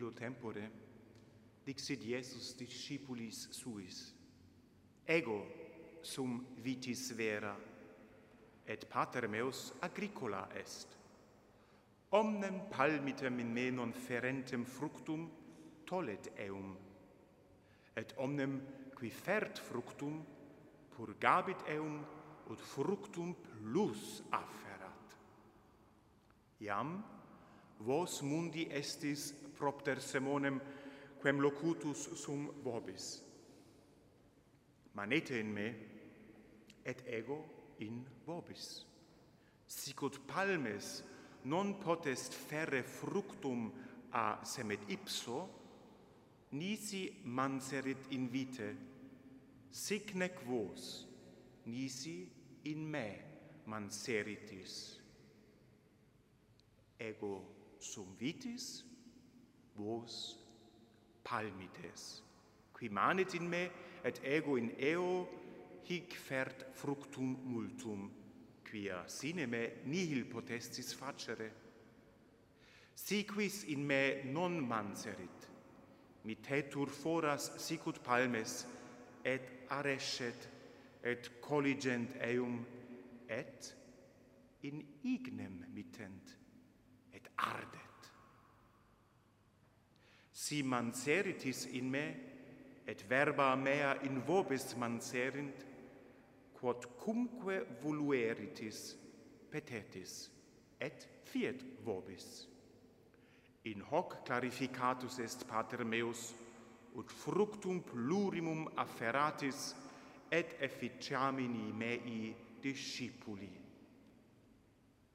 illo tempore, dixit Iesus discipulis suis, ego sum vitis vera, et pater meus agricola est. Omnem palmitem in me non ferentem fructum tollet eum, et omnem qui fert fructum purgabit eum ut fructum plus afferat. Iam vos mundi estis propter semonem quem locutus sum vobis. Manete in me et ego in vobis. Sicut palmes non potest ferre fructum a semet ipso, nisi manserit in vite, sic nec vos, nisi in me manseritis. Ego sum vitis, vos palmites. Qui manit in me, et ego in eo, hic fert fructum multum, quia sine me nihil potestis facere. Si quis in me non manserit, mitetur foras sicut palmes, et arescet, et colligent eum, et in ignem mittent, et ardet. Si manseritis in me, et verba mea in vobis manserint, quod cumque volueritis petetis, et fiet vobis. In hoc clarificatus est pater meus, ut fructum plurimum afferatis, et efficiamini mei discipuli.